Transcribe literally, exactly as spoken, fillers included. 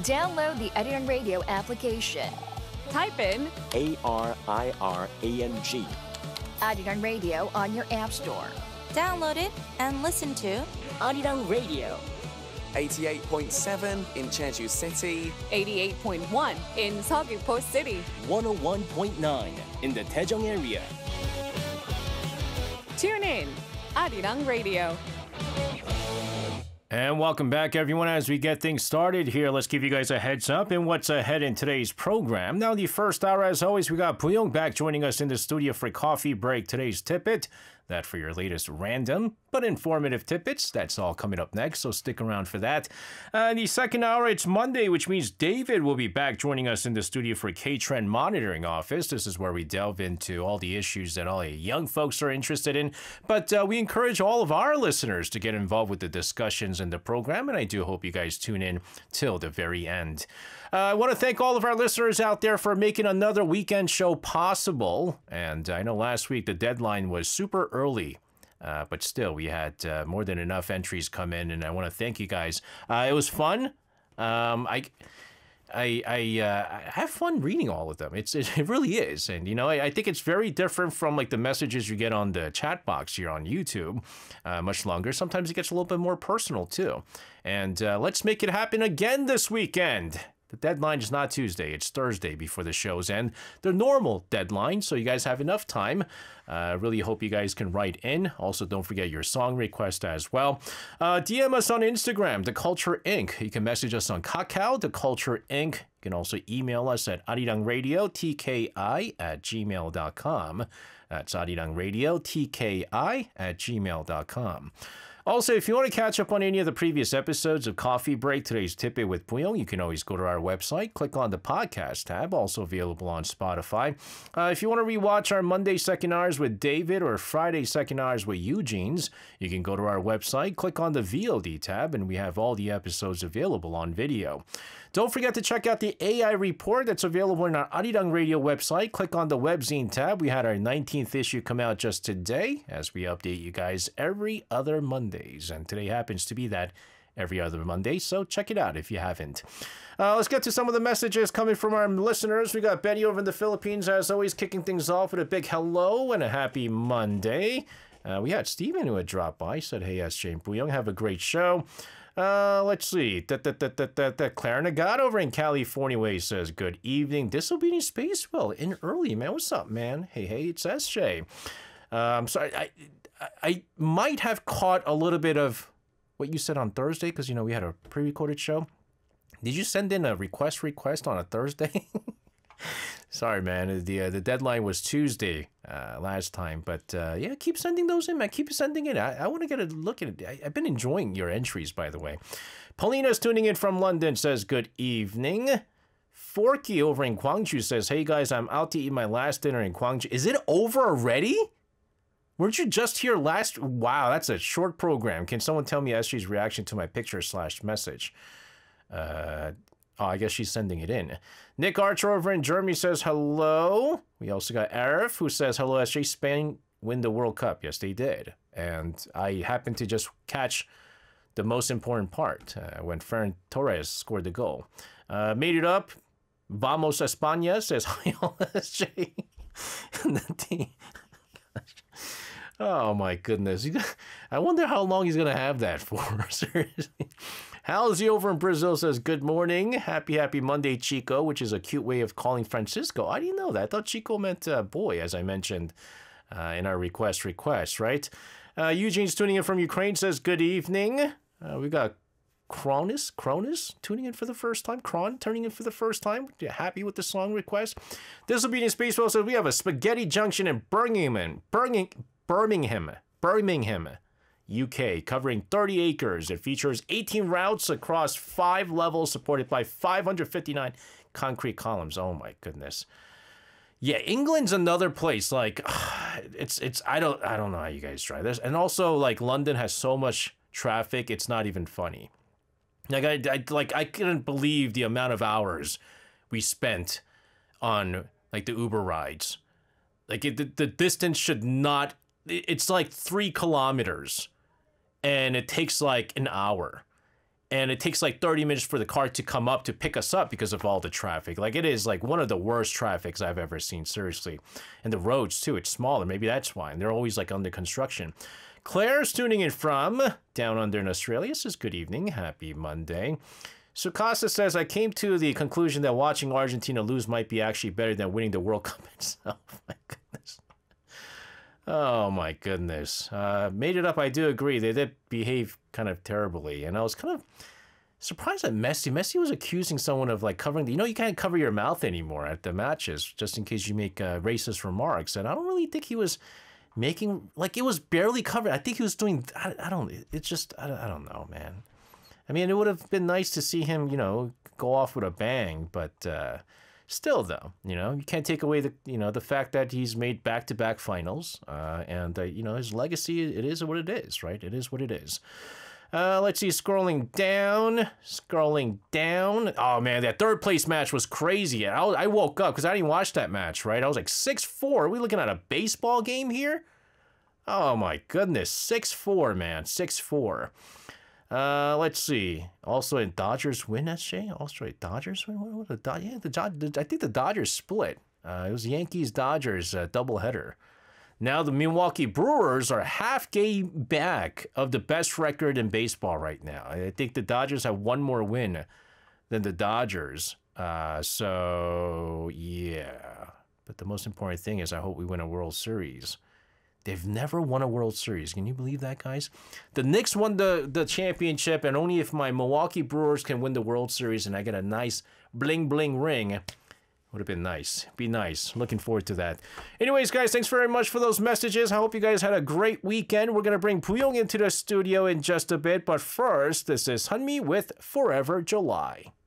Download the Arirang Radio application. Type in A R I R A N G. Arirang Radio on your app store. Download it and listen to Arirang Radio. eighty-eight point seven in Jeju City. eighty-eight point one in Seogwipo City. one oh one point nine in the Daejeong area. Tune in, Arirang Radio. And welcome back, everyone. As we get things started here, let's give you guys a heads up in what's ahead in today's program. Now, the first hour, as always, we got Boo-young back joining us in the studio for Coffee Break. Today's tidbit, that for your latest random but informative tidbits. That's all coming up next, so stick around for that. Uh, the second hour, it's Monday, which means David will be back joining us in the studio for K-Trend Monitoring Office. This is where we delve into all the issues that all the young folks are interested in. But uh, we encourage all of our listeners to get involved with the discussions in the program, and I do hope you guys tune in till the very end. Uh, I want to thank all of our listeners out there for making another weekend show possible. And I know last week the deadline was super early. Uh, but still, we had uh, more than enough entries come in, and I want to thank you guys. Uh, it was fun. Um, I, I, I, uh, I have fun reading all of them. It's it, really is, and you know, I, I think it's very different from like the messages you get on the chat box here on YouTube. Uh, much longer. Sometimes it gets a little bit more personal too. And uh, let's make it happen again this weekend. The deadline is not Tuesday, it's Thursday before the shows end. The normal deadline, so you guys have enough time. I uh, really hope you guys can write in. Also, don't forget your song request as well. Uh, D M us on Instagram, The Culture Incorporated. You can message us on Kakao, The Culture Incorporated. You can also email us at arirangradio, T K I, at gmail dot com. That's arirangradio, T K I, at gmail dot com. Also, if you want to catch up on any of the previous episodes of Coffee Break, today's tidbit with Boo-young, you can always go to our website, click on the podcast tab, also available on Spotify. Uh, if you want to rewatch our Monday second hours with David or Friday second hours with Eugene's, you can go to our website, click on the V O D tab, and we have all the episodes available on video. Don't forget to check out the A I report that's available on our Arirang Radio website. Click on the webzine tab. We had our nineteenth issue come out just today, as we update you guys every other Mondays. And today happens to be that every other Monday, so check it out if you haven't. Uh, let's get to some of the messages coming from our listeners. We got Betty over in the Philippines, as always, kicking things off with a big hello and a happy Monday. Uh, we had Steven who had dropped by, said, hey, S J and Boo-young, have a great show. Uh, let's see. Da, da, da, da, da, da. Claire Nagata over in California Way says, good evening. Disobedient Spacewell in early, man. What's up, man? Hey, hey, it's S J. Uh, I'm sorry. I, I, I might have caught a little bit of what you said on Thursday because, you know, we had a pre-recorded show. Did you send in a request request on a Thursday? Sorry, man. The uh, the deadline was Tuesday uh, last time, but uh, yeah, keep sending those in, man. Keep sending it. I, I want to get a look at it. I, I've been enjoying your entries, by the way. Paulina's tuning in from London, says good evening. Forky over in Gwangju says, hey guys, I'm out to eat my last dinner in Gwangju. Is it over already? Weren't you just here last? Wow, that's a short program. Can someone tell me S G's reaction to my picture slash message? Uh... Oh, I guess she's sending it in. Nick Archer over in Germany says hello. We also got Arif who says hello, S J. Spain win the World Cup. Yes, they did. And I happened to just catch the most important part uh, when Ferran Torres scored the goal. Uh, made it up. Vamos España says hi, all S J. And the team. Oh my goodness. I wonder how long he's going to have that for. Seriously. Halsey over in Brazil says, good morning. Happy, happy Monday, Chico, which is a cute way of calling Francisco. I didn't know that. I thought Chico meant uh, boy, as I mentioned uh, in our request request, right? Uh, Eugene's tuning in from Ukraine says, good evening. Uh, we got Cronus, Cronus tuning in for the first time. Cron turning in for the first time. You happy with the song request? Disobedient Spacewell says, we have a spaghetti junction in Birmingham, Birmingham, Birmingham, Birmingham. U K, covering thirty acres. It features eighteen routes across five levels, supported by five hundred fifty-nine concrete columns. Oh my goodness. Yeah, England's another place. Like, it's it's I don't I don't know how you guys try this. And also, like, London has so much traffic, it's not even funny. Like I, I like I couldn't believe the amount of hours we spent on like the Uber rides. Like it, the, the distance should not. It's like three kilometers. And it takes like an hour. and it takes like thirty minutes for the car to come up to pick us up because of all the traffic. Like, it is like one of the worst traffics I've ever seen, seriously. And the roads too, it's smaller, maybe that's why, and they're always like under construction. Claire's tuning in from down under in Australia. Says good evening, happy Monday. Sukasa says, I came to the conclusion that watching Argentina lose might be actually better than winning the World Cup itself. My goodness. Oh my goodness. Uh, made it up, I do agree. They did behave kind of terribly. And I was kind of surprised that Messi, Messi was accusing someone of like covering, the, you know, you can't cover your mouth anymore at the matches just in case you make uh, racist remarks. And I don't really think he was making, like, it was barely covered. I think he was doing, I, I don't, it's just, I, I don't know, man. I mean, it would have been nice to see him, you know, go off with a bang, but uh, still, though, you know, you can't take away the, you know, the fact that he's made back-to-back finals, uh, and uh, you know, his legacy, it is what it is, right? It is what it is. Uh, let's see, scrolling down, scrolling down. Oh man, that third place match was crazy. I, I woke up because I didn't watch that match, right? I was like six four. Are we looking at a baseball game here? Oh my goodness, six four, man, six four. Uh, let's see. Also, in Dodgers win, S J. Also, a Dodgers win. What, what the Dod? Yeah, the, the I think the Dodgers split. Uh, it was Yankees Dodgers uh, doubleheader. Now the Milwaukee Brewers are half game back of the best record in baseball right now. I think the Dodgers have one more win than the Dodgers. Uh, so yeah. But the most important thing is I hope we win a World Series. They've never won a World Series. Can you believe that, guys? The Knicks won the, the championship, and only if my Milwaukee Brewers can win the World Series and I get a nice bling-bling ring, would have been nice. Be nice. Looking forward to that. Anyways, guys, thanks very much for those messages. I hope you guys had a great weekend. We're going to bring Puyong into the studio in just a bit, but first, this is Hanmi with Forever July.